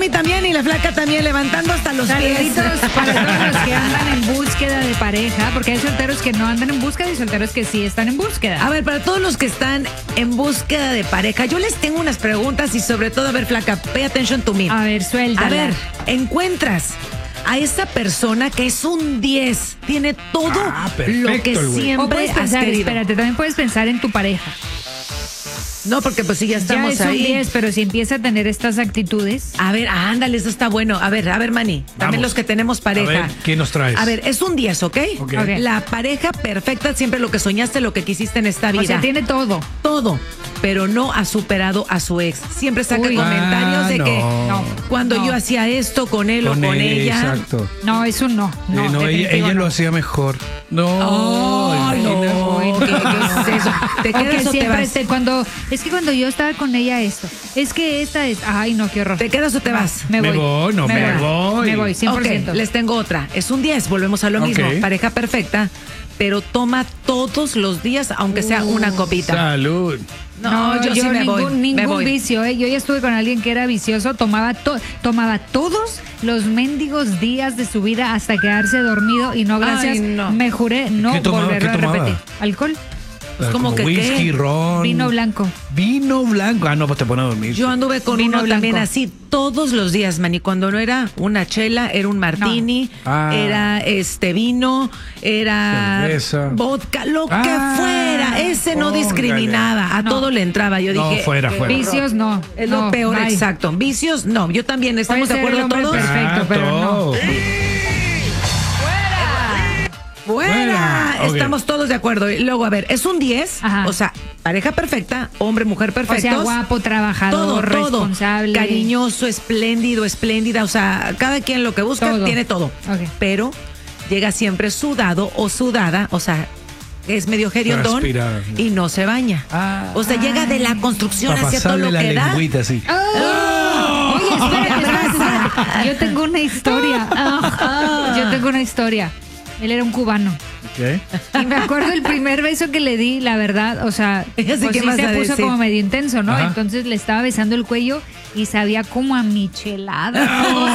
También y la flaca también levantando hasta los pies. Saluditos para todos los que andan en búsqueda de pareja, porque hay solteros que no andan en búsqueda y solteros que sí están en búsqueda. A ver, para todos los que están en búsqueda de pareja, yo les tengo unas preguntas y sobre todo, a ver, flaca, pay attention to me. A ver, suéltala. A ver, encuentras a esa persona que es un 10, tiene todo lo que el güey. siempre O puedes has pensar, querido. espérate, también puedes pensar en tu pareja. No, porque pues sí, ya Ya estamos es un ahí. 10, pero si empieza a tener estas actitudes. A ver, ándale, eso está bueno. A ver, Manny, también Vamos. los que tenemos pareja. A ver, ¿qué nos traes? A ver, es un 10, ¿ok? Ok. Ok. La pareja perfecta, siempre lo que soñaste, lo que quisiste en esta vida. O sea, tiene todo. Todo, pero no ha superado a su ex. Siempre saca Uy. comentarios de que No. cuando No. yo hacía esto con él o con ella. Exacto. No, es un no. No, No, definitivo ella no. lo hacía mejor. No, Ay, imagina. no, ¿qué es eso? ¿Te O que quedas o te siempre vas? es que cuando yo estaba con ella esto, es que esta es, ay no, qué horror. ¿Te quedas o te vas? Me voy, no, me voy. Me voy, 100%. Ok, les tengo otra. Es un 10, volvemos a lo mismo. Ok. Pareja perfecta, pero toma todos los días, aunque sea una copita. Salud. No, yo sí me voy. me Ningún voy. vicio, ¿eh? Yo ya estuve con alguien que era vicioso, tomaba todos los mendigos días de su vida hasta quedarse dormido y no, gracias, Ay, no. me juré no ¿Qué tomaba? volverlo ¿Qué a tomaba? repetir. ¿Alcohol? Pues como que whisky, ¿qué? ron. Vino blanco. Vino blanco. Ah, no, pues te pone a dormir. Yo anduve con Vino uno también blanco. así todos los días, man. Y cuando no era una chela, era un martini, No. Ah. era vino, era Cerveza. vodka, lo que Ah, fuera. Ese no póngale. discriminaba, a No. todo le entraba. Yo No, dije, fuera, fuera. Vicios no. es lo no, peor, bye. exacto. Vicios, no. Yo también, ¿estamos de Puede ser acuerdo el hombre todos? perfecto, pero no. todo. ¡Fuera! Fuera. Ok. Estamos todos de acuerdo. Y luego, a ver, es un 10, Ajá. o sea, pareja perfecta, hombre, mujer O perfectos. sea, guapo, trabajador, responsable. Cariñoso, espléndido, espléndida. O sea, cada quien lo que busca Todo. tiene todo. Ok. Pero llega siempre sudado o sudada, o sea, es medio heriondón Transpirada. y no se baña. Ah. O sea, llega de la construcción Para hacia todo pasarle lo la que da. lengüita así. ¡Oh! Oye, espérate. Yo tengo una historia. Yo tengo una historia. Él era un cubano. Ok. Y me acuerdo el primer beso que le di, la verdad, o sea, Ya sé pues qué sí vas se a puso decir. como medio intenso, ¿no? Ajá. Entonces le estaba besando el cuello y sabía como a michelada.